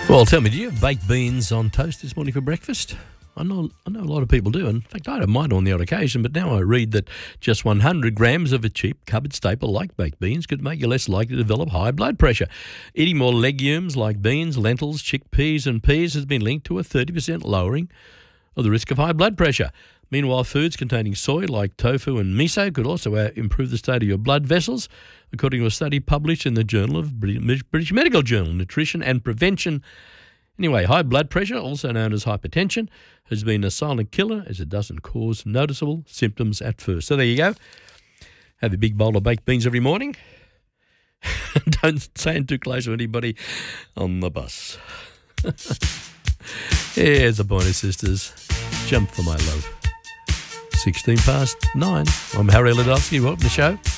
Well, tell me, do you have baked beans on toast this morning for breakfast? I know a lot of people do. In fact, I don't mind on the odd occasion, but now I read that just 100 grams of a cheap cupboard staple like baked beans could make you less likely to develop high blood pressure. Eating more legumes like beans, lentils, chickpeas and peas has been linked to a 30% lowering of the risk of high blood pressure. Meanwhile, foods containing soy like tofu and miso could also improve the state of your blood vessels, according to a study published in the Journal of British Medical Journal, Nutrition and Prevention. Anyway, high blood pressure, also known as hypertension, has been a silent killer as it doesn't cause noticeable symptoms at first. So there you go. Have a big bowl of baked beans every morning. Don't stand too close to anybody on the bus. Here's the Pointer Sisters. Jump for my love. 9:16. I'm Harry Ledowski. Welcome to the show.